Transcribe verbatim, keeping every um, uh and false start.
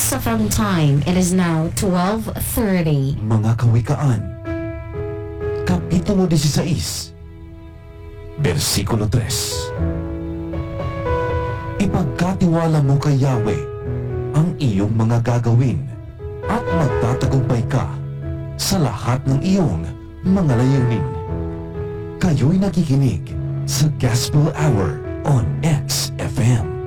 X F M time, it is now twelve thirty. Mga kawikaan, Kapitulo sixteen, Versikulo three. Ipagkatiwala mo kay Yahweh ang iyong mga gagawin at magtatagumpay ka sa lahat ng iyong mga layunin. Kayo'y nakikinig sa Gospel Hour on X F M.